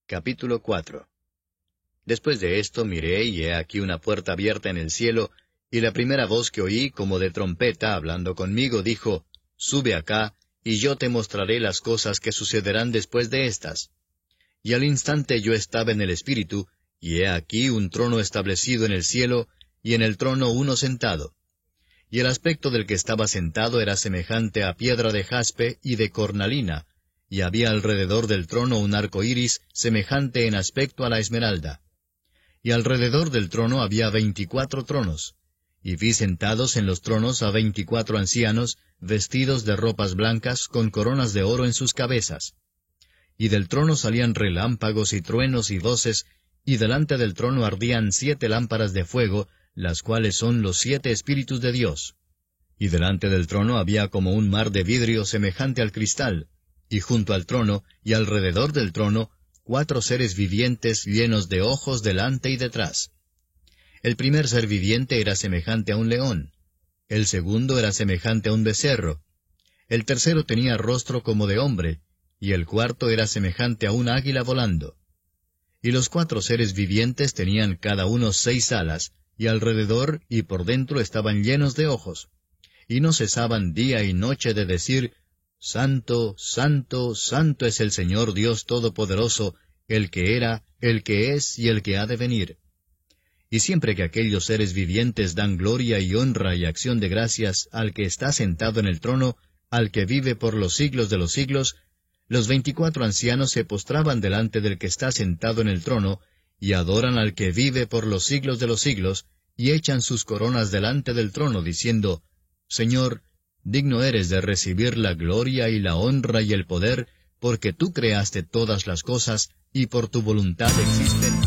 Capítulo 4. Después de esto miré, y he aquí una puerta abierta en el cielo, y la primera voz que oí, como de trompeta, hablando conmigo, dijo, Sube acá, y yo te mostraré las cosas que sucederán después de estas. Y al instante yo estaba en el Espíritu, y he aquí un trono establecido en el cielo, y en el trono uno sentado. Y el aspecto del que estaba sentado era semejante a piedra de jaspe y de cornalina, y había alrededor del trono un arco iris semejante en aspecto a la esmeralda. Y alrededor del trono había 24 tronos, y vi sentados en los tronos a 24 ancianos, vestidos de ropas blancas, con coronas de oro en sus cabezas. Y del trono salían relámpagos y truenos y voces, y delante del trono ardían 7 lámparas de fuego, las cuales son los 7 Espíritus de Dios. Y delante del trono había como un mar de vidrio semejante al cristal, y junto al trono, y alrededor del trono, 4 seres vivientes llenos de ojos delante y detrás. El primer ser viviente era semejante a un león, el segundo era semejante a un becerro, el tercero tenía rostro como de hombre, y el cuarto era semejante a un águila volando. Y los 4 seres vivientes tenían cada uno 6 alas, y alrededor y por dentro estaban llenos de ojos, y no cesaban día y noche de decir, Santo, Santo, Santo es el Señor Dios Todopoderoso, el que era, el que es y el que ha de venir. Y siempre que aquellos seres vivientes dan gloria y honra y acción de gracias al que está sentado en el trono, al que vive por los siglos de los siglos, los 24 ancianos se postraban delante del que está sentado en el trono, y adoran al que vive por los siglos de los siglos, y echan sus coronas delante del trono, diciendo, Señor, digno eres de recibir la gloria y la honra y el poder, porque tú creaste todas las cosas, y por tu voluntad existen.